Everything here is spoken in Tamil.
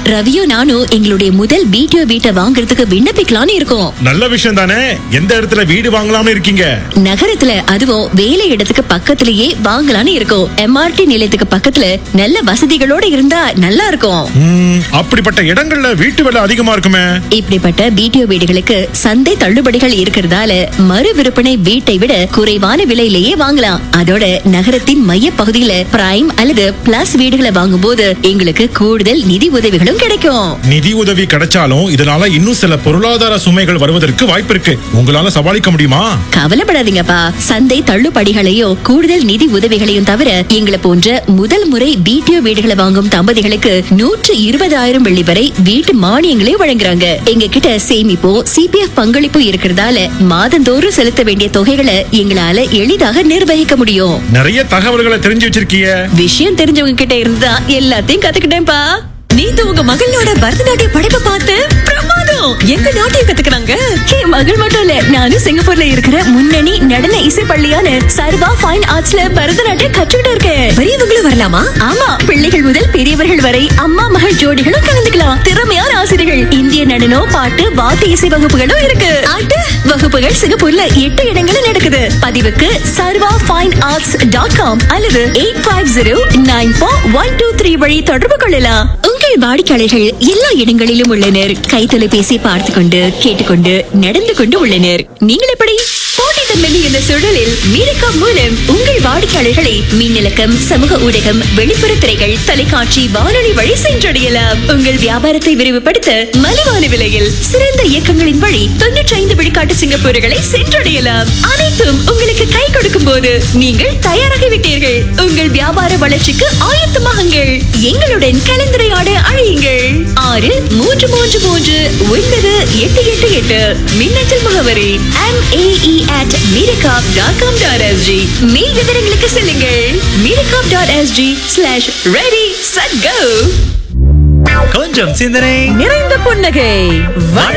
ரவியும் நானும் எங்களுடைய முதல் பிடிஓ வீட்டை வாங்குறதுக்கு விண்ணப்பிக்கலாம்னு இருக்கோம். நல்ல விஷயம் தானே. எந்த இடத்துல வீடு வாங்கலாம்னு இருக்கீங்க? நகரத்துல, அதுவும் வேலை இடத்துக்கு பக்கத்திலேயே வாங்கலாம்னு இருக்கோம். எம்ஆர்டி நிலையத்துக்கு பக்கத்துல நல்ல வசதிகளோட இருந்தா நல்லா இருக்கும். அப்படிப்பட்ட இடங்கள்ல வீட்டு விலை அதிகமா இருக்குமே. இப்படிப்பட்ட பிடிஓ வீடுகளுக்கு சந்தை தள்ளுபடிகள் இருக்கிறதால மறு விற்பனை வீட்டை விட குறைவான விலையிலேயே வாங்கலாம். அதோட நகரத்தின் மைய பகுதியில பிரைம் அல்லது பிளஸ் வீடுகளை வாங்கும் போது எங்களுக்கு கூடுதல் நிதி உதவிகளும் கிடைக்கும். நிதி உதவி கிடைச்சாலும் இதனால இன்னும் சில பொருளாதார சுமைகள் வருவதற்கு வாய்ப்பு இருக்கு. உங்களால சமாளிக்க முடியுமா? கவலைப்படாதீங்கப்பா. சந்தை தள்ளுபடிகளையும் கூடுதல் நிதி உதவிகளையும் தவிர எங்களை போன்ற முதல் முறை பிடிஓ வீடுகளை வாங்கும் தம்பதிகளுக்கு 120,000 வெள்ளி வரை வீட்டு மானியங்களை வழங்குறாங்க. எங்க கிட்ட சேமிப்போ சிபிஎஃப் பங்களிப்பு இருக்கிறதால மாதந்தோறும் செலுத்த வேண்டிய தொகைகளை எங்களால எளிதாக நிர்வகிக்க முடியும். நிறைய தகவல்களை தெரிஞ்சு வச்சிருக்கீங்க. விஷயம் தெரிஞ்சவங்க கிட்ட இருந்தா எல்லாத்தையும் கத்துக்கிட்டேன்ப்பா. நீங்க உங்க மகளோட பரதநாட்டிய படைப்பை பார்த்து பிரமாதம். எங்க நாட்டையும் கத்துக்கிறாங்க. என் மகள் மட்டும் இல்ல, நானும் சிங்கப்பூர்ல இருக்கிற முன்னணி நடன இசை பள்ளியான சர்வா ஃபைன் ஆர்ட்ஸ்ல பரதநாட்டியம் கற்றுக்கிட்டு இருக்கேன். பெரியவங்களும் வரலாமா? ஆமா, பிள்ளைகள் முதல் பெரியவர்கள் வரை அம்மா மகள் ஜோடிகளும் கலந்துக்கலாம். திறமையான ஆசிரியர்கள், இந்திய நடனம், பாட்டு, வாத்திய இசை வகுப்புகளும் இருக்கு. வகுப்புகள் சிங்கப்பூர்ல 8 இடங்களில் நடக்குது. பதிவுக்கு sarvaffinearts.com அல்லது 85094123 வழி தொடர்பு கொள்ளலாம். உங்கள் வாடிக்கையாளர்கள் எல்லா இடங்களிலும் உள்ளனர். கைத்தொலைபேசி பார்த்து கொண்டு, கேட்டுக்கொண்டு, நடந்து கொண்டு உள்ளனர். நீங்கள் எப்படி? போட்டித்தன்மை இந்த சூழலில் மீரக்கா மூலம் உங்கள் வாடிக்கையாளர்களை மின்னலக்கம், சமூக ஊடகம், வெளிப்புற திரைகள், தொலைக்காட்சி, வானொலி வழி சென்றடையலாம். உங்கள் வியாபாரத்தை விரிவுபடுத்த மலிவான விலையில் சிறந்த இயக்கங்களின் வழி 95 விழுக்காட்டு சிங்கப்பூர்களை சென்றடையலாம். அனைத்தும் உங்களுக்கு கை கொடுக்கும் போது நீங்கள் தயாராகிவிட்டீர்கள். உங்கள் வியாபார வளர்ச்சிக்கு ஆயத்தமாகுங்கள். எங்களுடன் கலந்துரையாட அழையுங்கள். 63339888 மின்னஞ்சல் முகவரி mae@miracop.com.sg. மேல் விவரங்களுக்கு செல்லுங்கள். miracop.sg/ready set go. கொஞ்சம் சிந்தனை நிறைந்த புன்னகை.